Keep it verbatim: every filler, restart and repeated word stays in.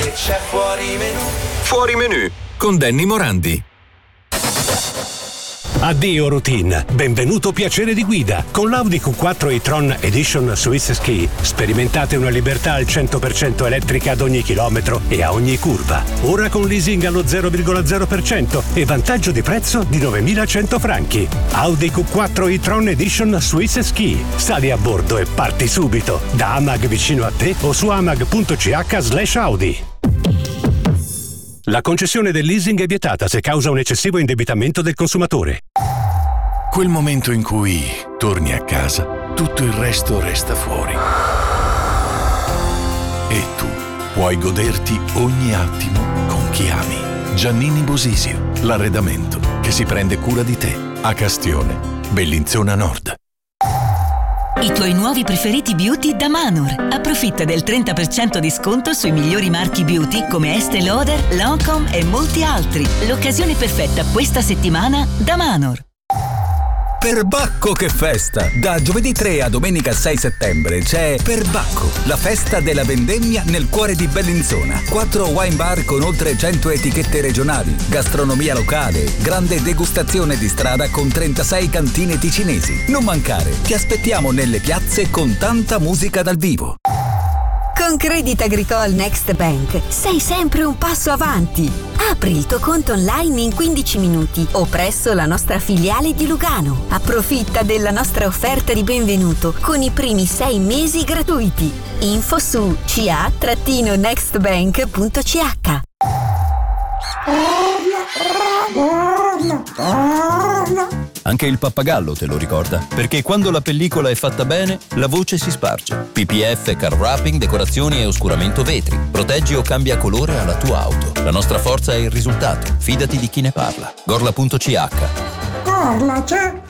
che c'è fuori menù. Fuori menù con Danny Morandi. Addio routine, benvenuto piacere di guida. Con l'Audi Q quattro e-tron Edition Swiss Ski sperimentate una libertà al cento per cento elettrica ad ogni chilometro e a ogni curva. Ora con leasing allo zero virgola zero per cento e vantaggio di prezzo di novemilacento franchi. Audi Q quattro e-tron Edition Swiss Ski. Sali a bordo e parti subito. Da Amag vicino a te o su amag.ch slash Audi. La concessione del leasing è vietata se causa un eccessivo indebitamento del consumatore. Quel momento in cui torni a casa, tutto il resto resta fuori. E tu puoi goderti ogni attimo con chi ami. Giannini Bosisio, l'arredamento che si prende cura di te. A Castione, Bellinzona Nord. I tuoi nuovi preferiti beauty da Manor. Approfitta del trenta per cento di sconto sui migliori marchi beauty come Estée Lauder, Lancôme e molti altri. L'occasione perfetta questa settimana da Manor. Perbacco che festa! Da giovedì tre a domenica sei settembre c'è Perbacco, la festa della vendemmia nel cuore di Bellinzona. Quattro wine bar con oltre cento etichette regionali, gastronomia locale, grande degustazione di strada con trentasei cantine ticinesi. Non mancare, ti aspettiamo nelle piazze con tanta musica dal vivo. Con Crédit Agricole Next Bank sei sempre un passo avanti. Apri il tuo conto online in quindici minuti o presso la nostra filiale di Lugano. Approfitta della nostra offerta di benvenuto con i primi sei mesi gratuiti. Info su c a next bank punto c h. Anche il pappagallo te lo ricorda, perché quando la pellicola è fatta bene, la voce si sparge. P P F, car wrapping, decorazioni e oscuramento vetri. Proteggi o cambia colore alla tua auto. La nostra forza è il risultato. Fidati di chi ne parla. Gorla punto c h. Gorla c'è,